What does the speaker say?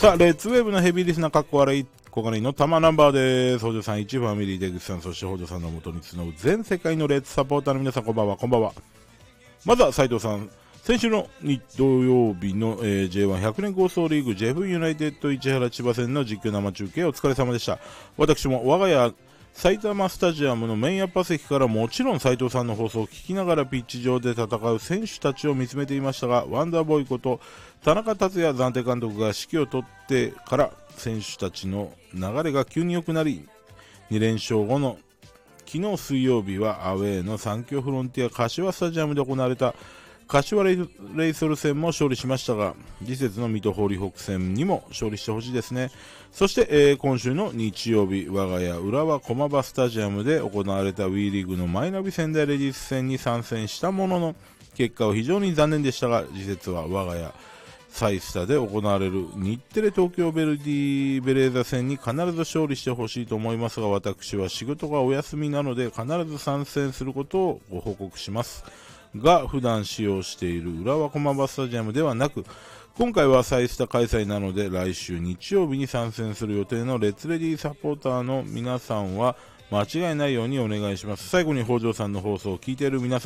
さあ、レッツウェーブのヘビーリスナーかっこ悪い小金井の玉ナンバーです。北条さん1、ファミリー出口さん、そして北条さんの元に集う全世界のレッツサポーターの皆さん、こんばんは、こんばんは。まずは斉藤さん、先週の土曜日の、J1100 年構想リーグ JF ユナイテッド市原千葉戦の実況生中継お疲れ様でした。私も我が家埼玉スタジアムのメインアッパー席からもちろん斉藤さんの放送を聞きながらピッチ上で戦う選手たちを見つめていましたが、ワンダーボーイこと田中達也暫定監督が指揮を取ってから選手たちの流れが急に良くなり、2連勝後の昨日水曜日はアウェーの三協フロンティア柏スタジアムで行われた柏レイソル戦も勝利しましたが、次節の水戸ホーリーホック戦にも勝利してほしいですね。そして、今週の日曜日、我が家浦和駒場スタジアムで行われた WE リーグのマイナビ仙台レディース戦に参戦したものの、結果は非常に残念でしたが、次節は我が家サイスタで行われる日テレ東京ヴェルディベレーザ戦に必ず勝利してほしいと思いますが、私は仕事がお休みなので必ず参戦することをご報告しますが、普段使用している浦和駒場スタジアムではなく、今回はサイスタ開催なので来週日曜日に参戦する予定のレッツレディサポーターの皆さんは間違いないようにお願いします。最後に北条さんの放送を聞いている皆さん